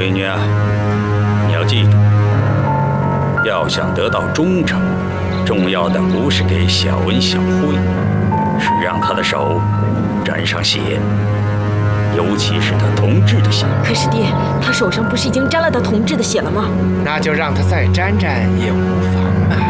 闺女啊，你要记住，要想得到忠诚，重要的不是给小恩小惠，是让他的手沾上血，尤其是他同志的血。 可是爹，他手上不是已经沾了他同志的血了吗？ 那就让他再沾沾也无妨嘛。